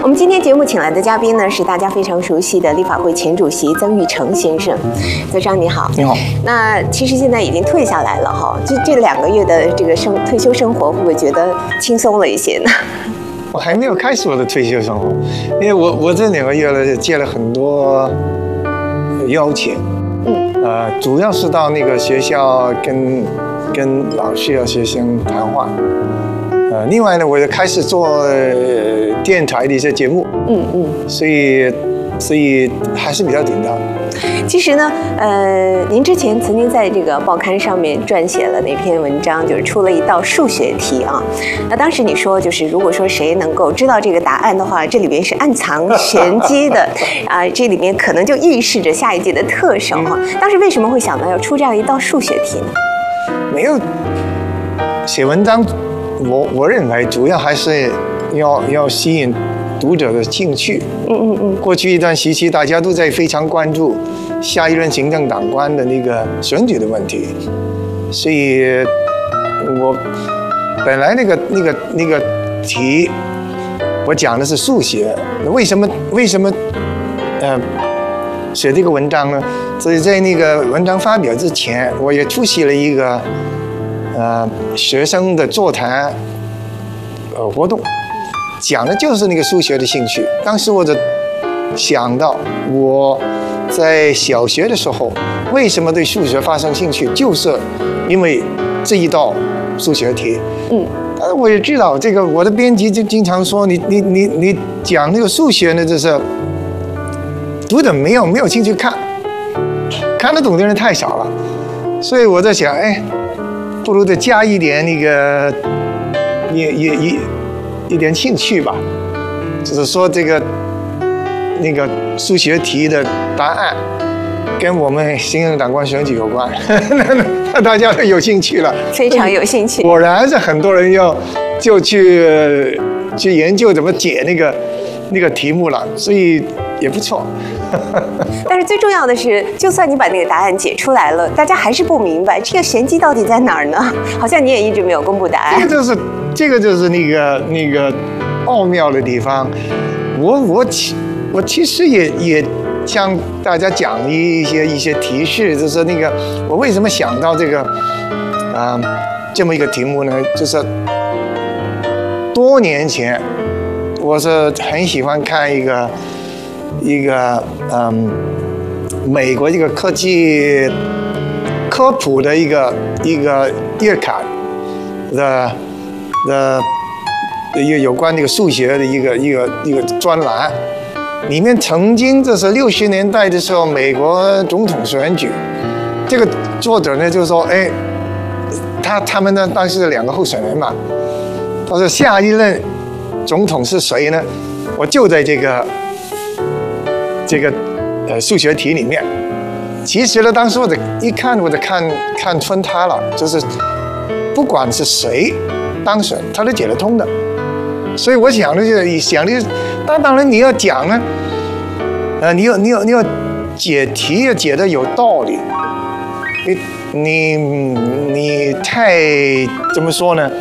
我们今天节目请来的嘉宾呢，是大家非常熟悉的立法会前主席曾钰成先生。曾生你好。 你好。 那其实现在已经退下来了哈，这2个月的这个退休生活，会不会觉得轻松了一些呢？ 我还没有开始我的退休生活，因为我这2个月呢接了很多邀请，主要是到那个学校跟老师和学生谈话，另外呢，我也开始做电台的一些节目，所以还是比较紧张。 其实呢，您之前曾经在这个报刊上面撰写了那篇文章，就是出了一道数学题啊。那当时你说，就是如果说谁能够知道这个答案的话，这里面是暗藏玄机的啊，这里面可能就预示着下一届的特首哈。当时为什么会想到要出这样一道数学题呢？ 没有写文章，我认为主要还是要吸引读者的兴趣。过去一段时期，大家都在非常关注下一任行政长官的那个选举的问题，所以我本来那个题，我讲的是数学，为什么写这个文章呢？所以在那个文章发表之前，我也出席了一个学生的座谈活动，讲的就是那个数学的兴趣。当时我就想到我在小学的时候为什么对数学发生兴趣，就是因为这一道数学题。但是我也知道这个，我的编辑就经常说你讲那个数学呢，就是读者没有兴趣看得懂的人太少了，所以我在想，不如再加一点那个一点兴趣吧，就是说那个数学题的答案跟我们行政长官选举有关，那大家都有兴趣了， 非常有兴趣。 果然是很多人就去研究怎么解那个题目了，所以也不错。 但是最重要的是，就算你把那个答案解出来了，大家还是不明白这个玄机到底在哪儿呢？好像你也一直没有公布答案。 这个就是那个奥妙的地方。我其实也向大家讲一些提示，就是那个我为什么想到这个这么一个题目呢？就是多年前，我是很喜欢看一个美国一个科技科普的一个月刊的有关那个数学的一个专栏，里面曾经就是60年代的时候美国总统选举，这个作者呢就说，他们呢当时2个候选人嘛，他说下一任总统是谁呢？我就在这个数学题里面。其实呢，当时我就看穿他了，就是不管是谁当选，他都解得通的。所以我想的那当然你要讲呢，你要解题要解得有道理，你太怎么说呢？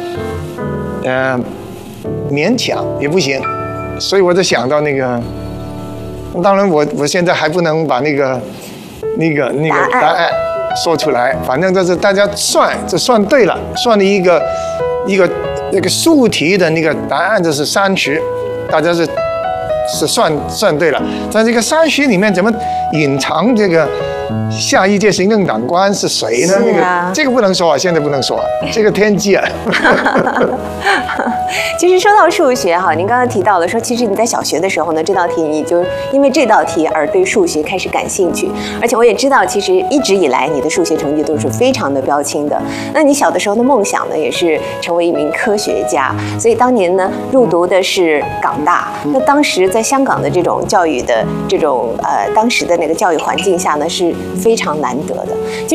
勉强也不行。所以我就想到那个，当然我现在还不能把那个答案说出来，反正就是大家算对了，算了一个那个数题的那个答案就是30，大家是算对了。在这个30里面怎么隐藏这个下一届行政长官是谁呢？这个不能说啊，现在不能说，这个天机啊。 其实说到数学哈，您刚刚提到了说，其实你在小学的时候呢，这道题你就因为这道题而对数学开始感兴趣，而且我也知道，其实一直以来你的数学成绩都是非常的标青的。那你小的时候的梦想呢，也是成为一名科学家，所以当年呢入读的是港大。那当时在香港的这种教育的当时的那个教育环境下呢，是非常难得的。